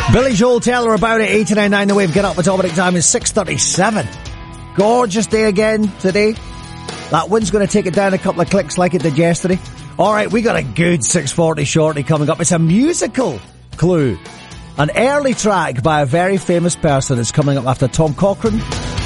Billy Joel, tell her about it. 89.9 The Wave. Get up. The Dominic time is 6:37. Gorgeous day again today. That wind's going to take it down a couple of clicks like it did yesterday. All right, we got a good 6:40 shorty coming up. It's a musical clue. An early track by a very famous person is coming up after Tom Cochrane